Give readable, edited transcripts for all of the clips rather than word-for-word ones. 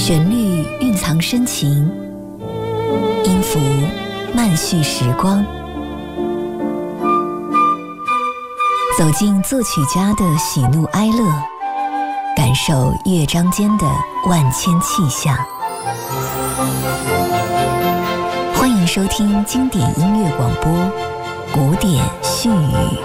旋律蕴藏深情，音符慢叙时光。走进作曲家的喜怒哀乐，感受乐章间的万千气象。欢迎收听经典音乐广播《古典絮语》。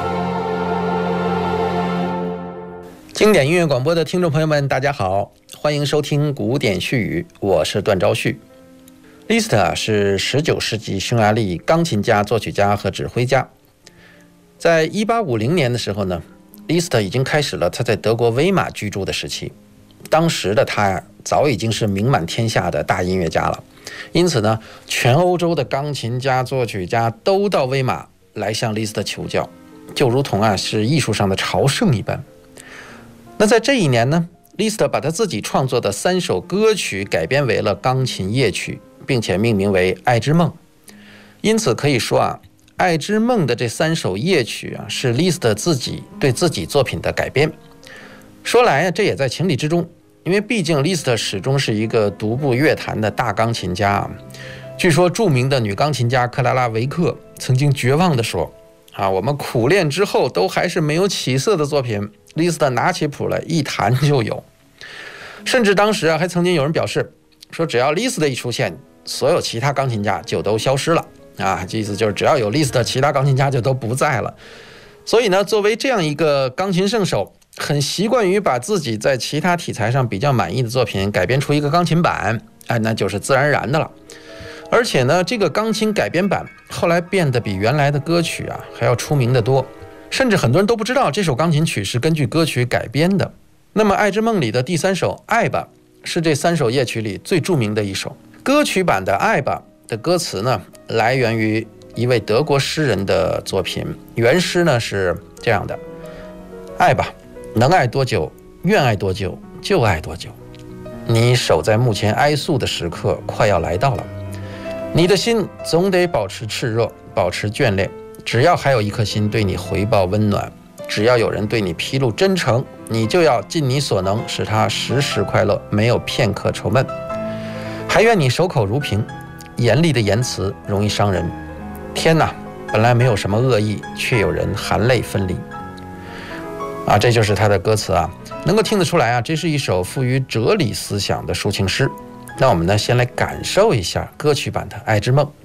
经典音乐广播的听众朋友们，大家好，欢迎收听《古典絮语》，我是段昭旭。Liszt 是19世纪匈牙利钢琴家、作曲家和指挥家。在1850年的时候呢，Liszt 已经开始了他在德国威玛居住的时期。当时的他早已经是名满天下的大音乐家了，因此呢，全欧洲的钢琴家、作曲家都到威玛来向 Liszt 求教，就如同是艺术上的朝圣一般。那在这一年呢，Liszt 把他自己创作的3首歌曲改编为了钢琴夜曲，并且命名为《爱之梦》。因此可以说《爱之梦》的这3首夜曲是 Liszt 自己对自己作品的改编。说来这也在情理之中，因为毕竟 Liszt 始终是一个独步乐坛的大钢琴家。据说著名的女钢琴家克拉拉维克曾经绝望地说我们苦练之后都还是没有起色的作品，Liszt 拿起谱来一弹就有。甚至当时还曾经有人表示说，只要 Liszt 一出现，所有其他钢琴家就都消失了这意思就是只要有 Liszt， 其他钢琴家就都不在了。所以呢，作为这样一个钢琴圣手，很习惯于把自己在其他题材上比较满意的作品改编出一个钢琴版，那就是自然而然的了。而且呢，这个钢琴改编版后来变得比原来的歌曲还要出名的多，甚至很多人都不知道这首钢琴曲是根据歌曲改编的。那么《爱之梦》里的第3首《爱吧》是这3首夜曲里最著名的一首。歌曲版的《爱吧》的歌词呢，来源于一位德国诗人的作品。原诗呢是这样的：爱吧，能爱多久，愿爱多久，就爱多久。你守在目前哀诉的时刻快要来到了，你的心总得保持炽热，保持眷恋。只要还有一颗心对你回报温暖，只要有人对你披露真诚，你就要尽你所能使他时时快乐，没有片刻愁闷。还愿你守口如瓶，严厉的言辞容易伤人。天哪，本来没有什么恶意，却有人含泪分离。这就是他的歌词能够听得出来这是一首富于哲理思想的抒情诗。那我们呢，先来感受一下歌曲版的《爱之梦》。